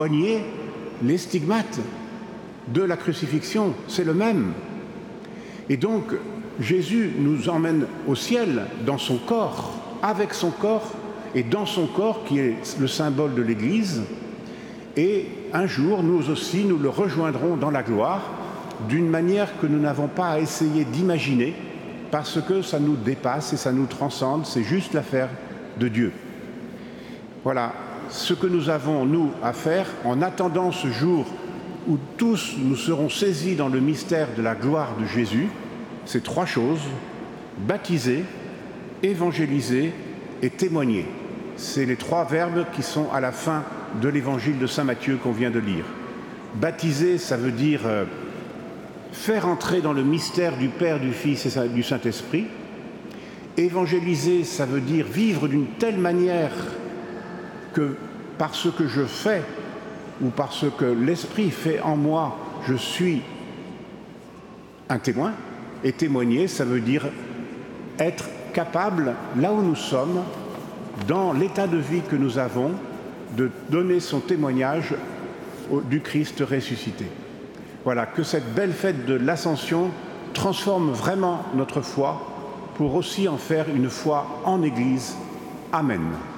Soigner les stigmates de la crucifixion, c'est le même. Et donc, Jésus nous emmène au ciel dans son corps, avec son corps et dans son corps qui est le symbole de l'Église. Et un jour, nous aussi, nous le rejoindrons dans la gloire d'une manière que nous n'avons pas à essayer d'imaginer parce que ça nous dépasse et ça nous transcende, c'est juste l'affaire de Dieu. Voilà ce que nous avons, nous, à faire en attendant ce jour où tous nous serons saisis dans le mystère de la gloire de Jésus. C'est trois choses: baptiser, évangéliser et témoigner. C'est les trois verbes qui sont à la fin de l'évangile de saint Matthieu qu'on vient de lire. Baptiser, ça veut dire faire entrer dans le mystère du Père, du Fils et du Saint-Esprit. Évangéliser, ça veut dire vivre d'une telle manière que par ce que je fais ou par ce que l'Esprit fait en moi, je suis un témoin. Et témoigner, ça veut dire être capable, là où nous sommes, dans l'état de vie que nous avons, de donner son témoignage du Christ ressuscité. Voilà, que cette belle fête de l'Ascension transforme vraiment notre foi pour aussi en faire une foi en Église. Amen.